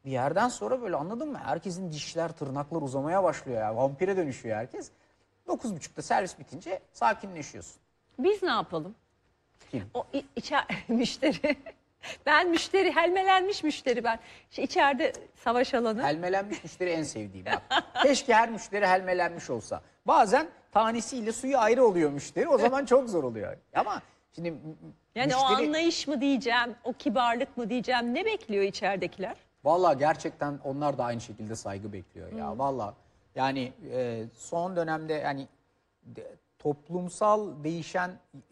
Bir yerden sonra böyle, anladın mı? Herkesin dişler, tırnaklar uzamaya başlıyor ya. Vampire dönüşüyor herkes. 9.30'da servis bitince sakinleşiyorsun. Biz ne yapalım? Kim? O müşteri. Ben müşteri, helmelenmiş müşteri ben. İçeride savaş alanı. Helmelenmiş müşteri en sevdiğim. Bak. Keşke her müşteri helmelenmiş olsa. Bazen tanesiyle suyu ayrı oluyor müşteri. O zaman çok zor oluyor. Ama şimdi Yani o müşteri... anlayış mı diyeceğim, o kibarlık mı diyeceğim, ne bekliyor içeridekiler? Vallahi gerçekten onlar da aynı şekilde saygı bekliyor ya. Vallahi yani son dönemde yani toplumsal değişen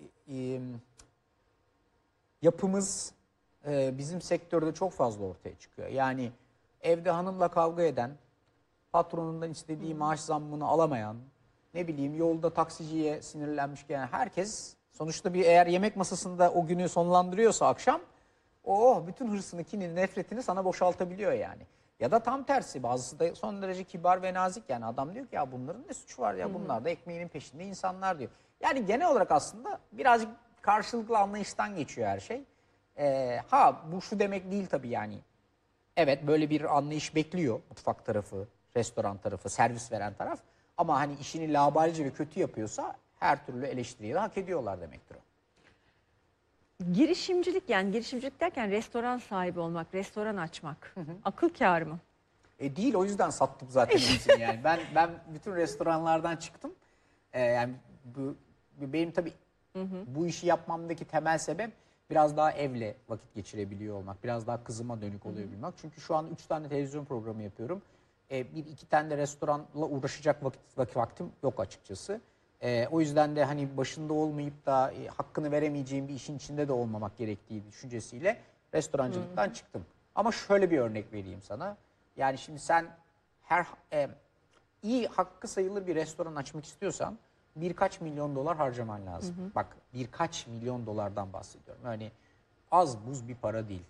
yapımız bizim sektörde çok fazla ortaya çıkıyor. Yani evde hanımla kavga eden, patronundan istediği maaş zammını alamayan, ne bileyim yolda taksiciye sinirlenmiş gelen herkes sonuçta bir, eğer yemek masasında o günü sonlandırıyorsa akşam, bütün hırsını, kinini, nefretini sana boşaltabiliyor yani. Ya da tam tersi, bazısı da son derece kibar ve nazik, yani adam diyor ki ya bunların ne suçu var ya, bunlar da ekmeğinin peşinde insanlar diyor. Yani genel olarak aslında birazcık karşılıklı anlayıştan geçiyor her şey. Bu şu demek değil tabii yani. Evet, böyle bir anlayış bekliyor mutfak tarafı, restoran tarafı, servis veren taraf. Ama hani işini laubalice ve kötü yapıyorsa her türlü eleştiriyi de hak ediyorlar demektir o. Girişimcilik, yani girişimcilik derken restoran sahibi olmak, restoran açmak. Akıl kârı mı? Değil, o yüzden sattım zaten hepsini yani. Ben bütün restoranlardan çıktım. Yani benim tabii bu işi yapmamdaki temel sebep biraz daha evle vakit geçirebiliyor olmak. Biraz daha kızıma dönük oluyor bilmek. Çünkü şu an 3 tane televizyon programı yapıyorum. Bir iki tane de restoranla uğraşacak vaktim yok açıkçası. O yüzden de hani başında olmayıp da hakkını veremeyeceğim bir işin içinde de olmamak gerektiği düşüncesiyle restorancılıktan çıktım. Ama şöyle bir örnek vereyim sana. Yani şimdi sen iyi hakkı sayılır bir restoran açmak istiyorsan birkaç milyon dolar harcaman lazım. Bak, birkaç milyon dolardan bahsediyorum. Yani az buz bir para değil.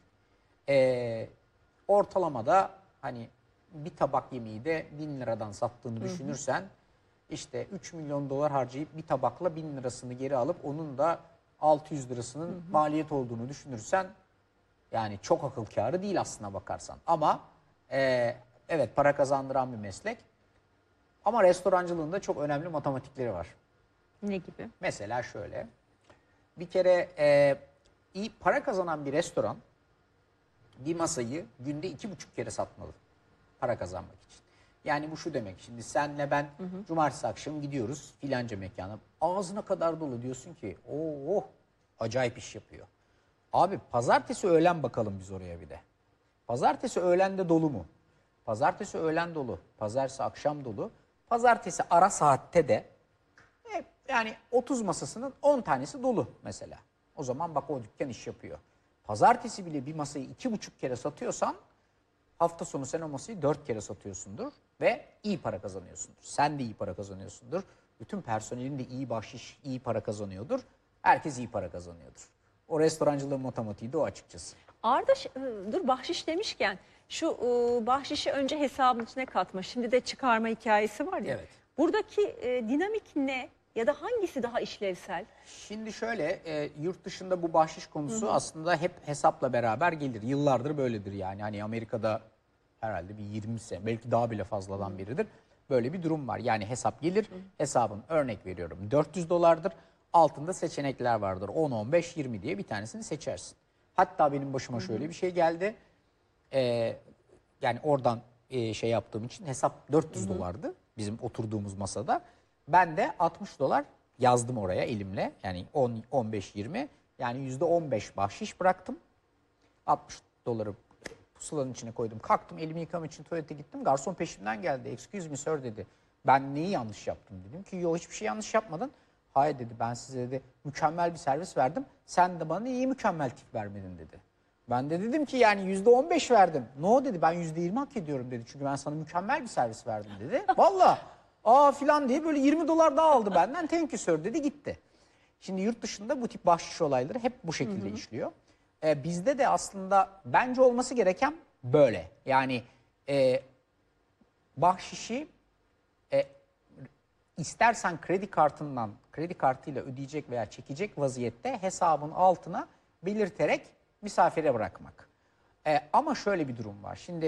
Ortalamada hani bir tabak yemeği de 1000 liradan sattığını düşünürsen, işte 3 milyon dolar harcayıp bir tabakla 1000 lirasını geri alıp onun da 600 lirasının maliyet olduğunu düşünürsen, yani çok akıl kârı değil aslına bakarsan. Ama evet, para kazandıran bir meslek. Ama restorancılığın da çok önemli matematikleri var. Ne gibi? Mesela şöyle. Bir kere iyi para kazanan bir restoran bir masayı günde 2,5 kere satmalı para kazanmak için. Yani bu şu demek: şimdi senle ben cumartesi akşamı gidiyoruz filanca mekana. Ağzına kadar dolu, diyorsun ki acayip iş yapıyor. Abi pazartesi öğlen bakalım biz oraya bir de. Pazartesi öğlende dolu mu? Pazartesi öğlen dolu. Pazartesi akşam dolu. Pazartesi ara saatte de yani 30 masasının 10 tanesi dolu mesela. O zaman bak, o dükkan iş yapıyor. Pazartesi bile bir masayı 2,5 kere satıyorsan, hafta sonu sen o masayı 4 kere satıyorsundur ve iyi para kazanıyorsundur. Sen de iyi para kazanıyorsundur. Bütün personelin de iyi bahşiş, iyi para kazanıyordur. Herkes iyi para kazanıyordur. O restorancılığın matematiği de o açıkçası. Arda, dur, bahşiş demişken şu bahşişi önce hesabın içine katma, şimdi de çıkarma hikayesi var ya. Evet. Buradaki dinamik ne, ya da hangisi daha işlevsel? Şimdi şöyle, yurt dışında bu bahşiş konusu aslında hep hesapla beraber gelir. Yıllardır böyledir yani. Hani Amerika'da herhalde bir 20 sene, belki daha bile fazladan beridir. Böyle bir durum var. Yani hesap gelir, hesabın, örnek veriyorum, 400 dolardır. Altında seçenekler vardır. 10, 15, 20 diye bir tanesini seçersin. Hatta benim başıma şöyle bir şey geldi. Yani oradan şey yaptığım için hesap 400 dolardı bizim oturduğumuz masada. Ben de 60 dolar yazdım oraya elimle. Yani 10, 15, 20, yani %15 bahşiş bıraktım. 60 doları pusulanın içine koydum. Kalktım, elimi yıkamak için tuvalete gittim. Garson peşimden geldi. Excuse me sir dedi. Ben neyi yanlış yaptım dedim ki, yok hiçbir şey yanlış yapmadın. Hayır dedi, ben size dedi mükemmel bir servis verdim. Sen de bana niye mükemmel tip vermedin dedi. Ben de dedim ki yani %15 verdim. No dedi, ben %20 hak ediyorum dedi. Çünkü ben sana mükemmel bir servis verdim dedi. Valla filan diye böyle 20 dolar daha aldı benden. Thank you sir dedi, gitti. Şimdi yurt dışında bu tip bahşiş olayları hep bu şekilde işliyor. Bizde de aslında bence olması gereken böyle. Yani bahşişi istersen kredi kartıyla ödeyecek veya çekecek vaziyette hesabın altına belirterek misafire bırakmak. Ama şöyle bir durum var. Şimdi